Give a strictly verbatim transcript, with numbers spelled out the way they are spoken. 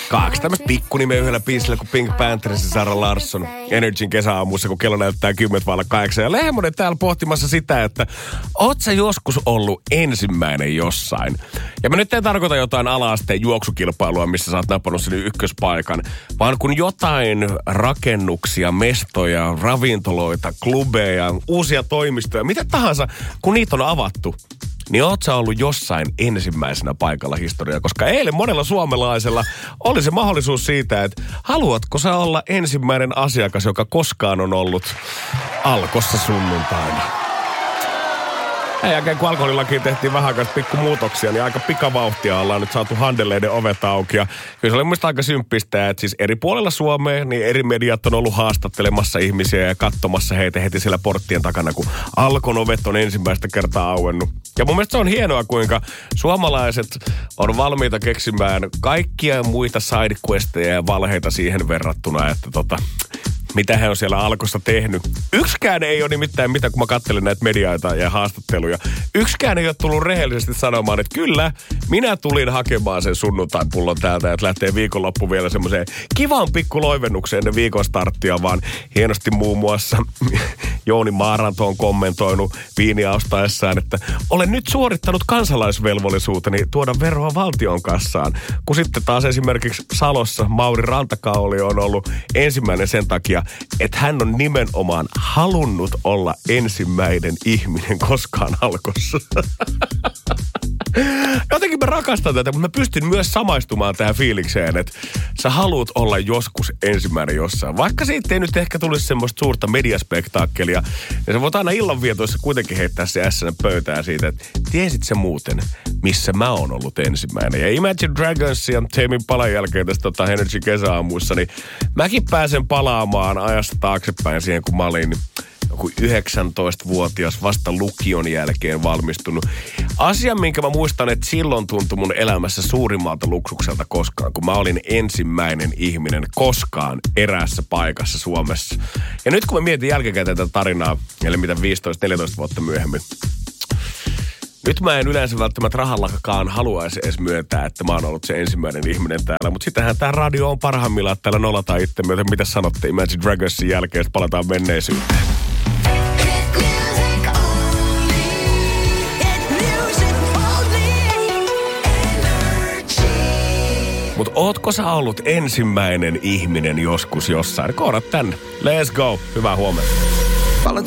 Kaksi tämmöistä pikkunimeä yhdellä biisillä kuin Pink Panthers ja Sarah Larsson Energyn kesäaamussa, kun kello näyttää kymmentä vailla kahdeksan. Ja Lehmonen täällä pohtimassa sitä, että oot sä joskus ollut ensimmäinen jossain? Ja mä nyt en tarkoita jotain ala-asteen juoksukilpailua, missä sä oot napannut sinne ykköspaikan, vaan kun jotain rakennuksia, mestoja, ravintoloita, klubeja, uusia toimistoja, mitä tahansa, kun niitä on avattu, niin oot sä ollut jossain ensimmäisenä paikalla historiaa, koska eilen monella suomalaisella oli se mahdollisuus siitä, että haluatko sä olla ensimmäinen asiakas, joka koskaan on ollut Alkossa sunnuntaina. Ja jälkeen kun alkoholilakiin tehtiin vähän aikaa pikku muutoksia, niin aika pikavauhtia ollaan nyt saatu handeleiden ovet auki. Ja kyllä se oli mielestäni aika symppistä, että siis eri puolella Suomea, niin eri mediat on ollut haastattelemassa ihmisiä ja katsomassa heitä heti siellä porttien takana, kun Alkon ovet on ensimmäistä kertaa auennut. Ja mun mielestä se on hienoa, kuinka suomalaiset on valmiita keksimään kaikkia muita sidequesteja ja valheita siihen verrattuna, että tota, mitä he on siellä Alkossa tehnyt. Yksikään ei ole nimittäin mitä, kun mä katselen näitä medioita ja haastatteluja. Yksikään ei ole tullut rehellisesti sanomaan, että kyllä, minä tulin hakemaan sen sunnuntain-pullon täältä, että lähtee viikonloppu vielä semmoiseen kivaan pikku loivennukseen ennen viikon starttia, vaan hienosti muun muassa Jouni Maaranto on kommentoinut viiniä ostaessaan, että olen nyt suorittanut kansalaisvelvollisuuteni tuoda veroa valtion kassaan. Kun sitten taas esimerkiksi Salossa Mauri Rantakaoli on ollut ensimmäinen sen takia, että hän on nimenomaan halunnut olla ensimmäinen ihminen koskaan Alkossa. Jotenkin mä rakastan tätä, mutta mä pystyn myös samaistumaan tähän fiilikseen, että sä haluut olla joskus ensimmäinen jossain. Vaikka siitä ei nyt ehkä tulisi semmoista suurta mediaspektaakkelia, ja sä voit aina illanvietoissa kuitenkin heittää se ässänä pöytään siitä, että tiesit sä muuten, missä mä oon ollut ensimmäinen. Ja Imagine Dragons ja Tamin palan jälkeen tästä tota Energy kesäaamuissa, niin mäkin pääsen palaamaan ajasta taaksepäin siihen, kun mä olin joku yhdeksäntoistavuotias vasta lukion jälkeen valmistunut. Asia, minkä mä muistan, että silloin tuntui mun elämässä suurimmalta luksukselta koskaan, kun mä olin ensimmäinen ihminen koskaan eräässä paikassa Suomessa. Ja nyt kun mä mietin jälkikäteen tätä tarinaa, eli mitä viisitoista neljätoista vuotta myöhemmin, nyt mä en yleensä välttämättä rahallakaan haluaisi edes myöntää, että mä oon ollut se ensimmäinen ihminen täällä. Mutta sittenhän tää radio on parhaimmillaan, että täällä nolataan itsemme, joten mitä sanotte Imagine Dragonsin jälkeen, että palataan menneisyyteen. Mutta ootko sä ollut ensimmäinen ihminen joskus jossain? Koodat tänne. Let's go. Hyvää huomenta.